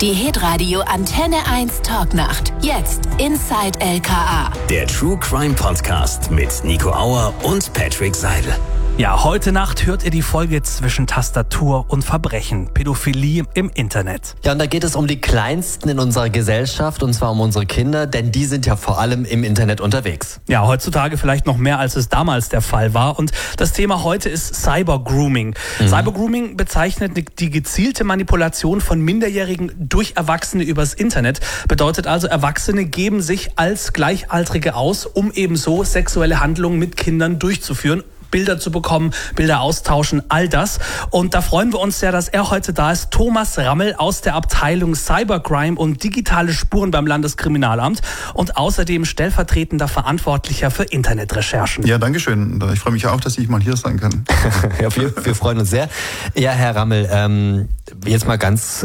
Die Hitradio Antenne 1 Talknacht. Jetzt Inside LKA. Der True Crime Podcast mit Nico Auer und Patrick Seidel. Ja, heute Nacht hört ihr die Folge zwischen Tastatur und Verbrechen, Pädophilie im Internet. Ja, und da geht es um die Kleinsten in unserer Gesellschaft, und zwar um unsere Kinder, denn die sind ja vor allem im Internet unterwegs. Ja, heutzutage vielleicht noch mehr, als es damals der Fall war. Und das Thema heute ist Cybergrooming. Cybergrooming bezeichnet die gezielte Manipulation von Minderjährigen durch Erwachsene übers Internet. Bedeutet also, Erwachsene geben sich als Gleichaltrige aus, um eben so sexuelle Handlungen mit Kindern durchzuführen. Bilder zu bekommen, Bilder austauschen, all das. Und da freuen wir uns sehr, dass er heute da ist. Thomas Rammel aus der Abteilung Cybercrime und digitale Spuren beim Landeskriminalamt und außerdem stellvertretender Verantwortlicher für Internetrecherchen. Ja, danke schön. Ich freue mich auch, dass ich mal hier sein kann. Ja, wir freuen uns sehr. Ja, Herr Rammel, jetzt mal ganz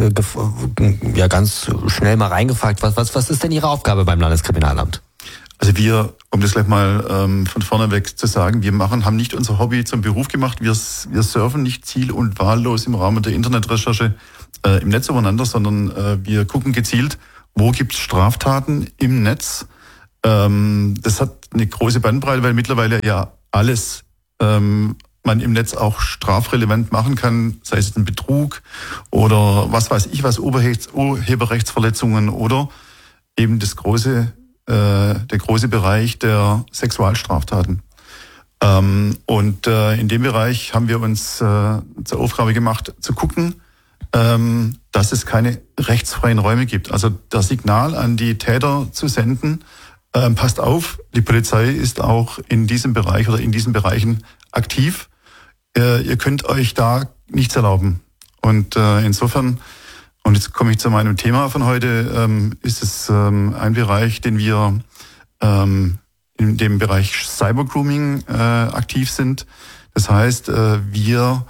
schnell mal reingefragt, was ist denn Ihre Aufgabe beim Landeskriminalamt? Also wir, um das gleich mal von vorne weg zu sagen, haben nicht unser Hobby zum Beruf gemacht. Wir surfen nicht ziel- und wahllos im Rahmen der Internetrecherche im Netz übereinander, sondern wir gucken gezielt, wo gibt es Straftaten im Netz. Das hat eine große Bandbreite, weil mittlerweile ja alles man im Netz auch strafrelevant machen kann, sei es ein Betrug oder was weiß ich was, Urheberrechtsverletzungen oder eben der große Bereich der Sexualstraftaten. Und in dem Bereich haben wir uns zur Aufgabe gemacht, zu gucken, dass es keine rechtsfreien Räume gibt. Also das Signal an die Täter zu senden, passt auf, die Polizei ist auch in diesem Bereich oder in diesen Bereichen aktiv. Ihr könnt euch da nichts erlauben. Und insofern, und jetzt komme ich zu meinem Thema von heute, ist es ein Bereich, den wir in dem Bereich Cybergrooming aktiv sind. Das heißt, wir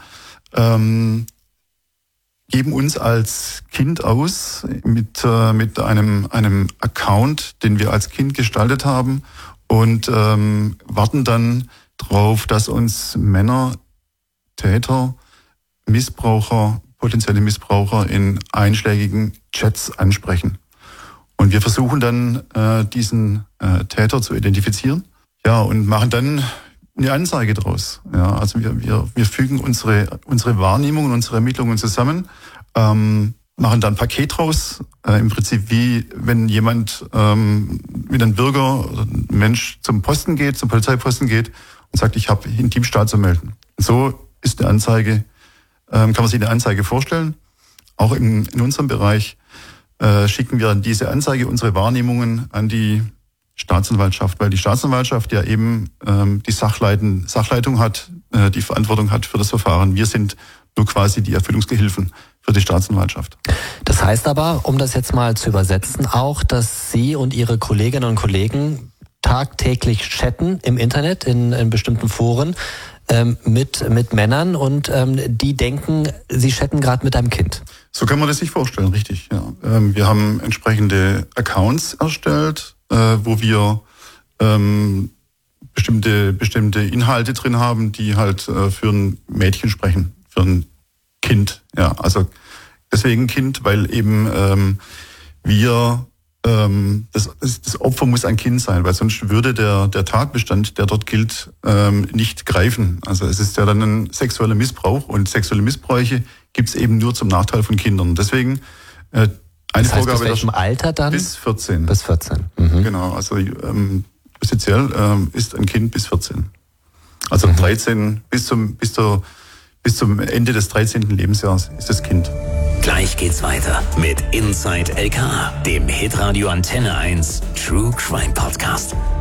geben uns als Kind aus mit einem Account, den wir als Kind gestaltet haben und warten dann drauf, dass uns Männer, Täter, Missbraucher, potenzielle Missbraucher in einschlägigen Chats ansprechen. Und wir versuchen dann, diesen Täter zu identifizieren, ja, und machen dann eine Anzeige draus. Ja, also wir fügen unsere Wahrnehmungen, unsere Ermittlungen zusammen, machen dann ein Paket draus, im Prinzip wie wenn jemand mit einem Bürger oder ein Mensch zum Polizeiposten geht und sagt, ich habe einen Diebstahl zu melden. Und so ist eine Anzeige, kann man sich eine Anzeige vorstellen. Auch in unserem Bereich schicken wir diese Anzeige, unsere Wahrnehmungen an die Staatsanwaltschaft, weil die Staatsanwaltschaft ja eben die Sachleitung hat, die Verantwortung hat für das Verfahren. Wir sind nur quasi die Erfüllungsgehilfen für die Staatsanwaltschaft. Das heißt aber, um das jetzt mal zu übersetzen, auch, dass Sie und Ihre Kolleginnen und Kollegen tagtäglich chatten im Internet, in bestimmten Foren, mit Männern und die denken, sie chatten gerade mit einem Kind. So kann man das sich vorstellen, richtig. Ja. Wir haben entsprechende Accounts erstellt, wo wir bestimmte Inhalte drin haben, die halt für ein Mädchen sprechen, für ein Kind. Ja, also deswegen Kind, weil eben das Opfer muss ein Kind sein, weil sonst würde der Tatbestand, der dort gilt, nicht greifen. Also es ist ja dann ein sexueller Missbrauch und sexuelle Missbräuche gibt es eben nur zum Nachteil von Kindern. Deswegen eine das heißt, Vorgabe. Bis welchem Alter dann? Bis 14. Bis 14. Mhm. Genau, also offiziell ist ein Kind bis 14. Also 13 bis zum Ende des 13. Lebensjahres ist das Kind. Gleich geht's weiter mit Inside LKA, dem Hitradio Antenne 1 True Crime Podcast.